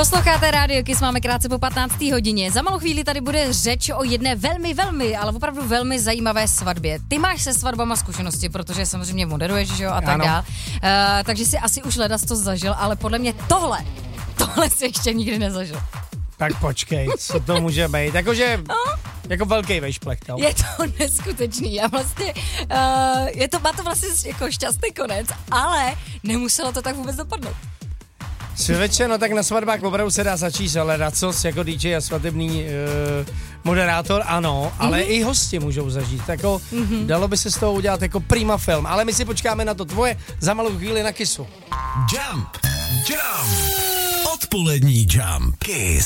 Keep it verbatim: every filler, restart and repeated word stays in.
Posloucháte Rádio Kiss, máme krátce po patnácté hodině. Za malou chvíli tady bude řeč o jedné velmi, velmi, ale opravdu velmi zajímavé svatbě. Ty máš se svatbama zkušenosti, protože samozřejmě moderuješ, že jo, a tak Ano. dál. Uh, takže si asi už ledas to zažil, ale podle mě tohle, tohle si ještě nikdy nezažil. Tak počkej, co to může být? Jakože, No. jako velký vejšplech, jo? Je to neskutečný. Já vlastně, uh, je to, má to vlastně jako šťastný konec, ale nemuselo to tak vůbec dopadnout. Svědče, no tak na svatbách opravdu se dá začít, ale racos jako dý džej a svatební uh, moderátor, ano, ale mm-hmm. i hosti můžou zažít. Jako, mm-hmm. Dalo by se z toho udělat jako prima film, ale my si počkáme na to tvoje za malou chvíli na Kissu. Jump, jump, odpolední Jump, Kiss.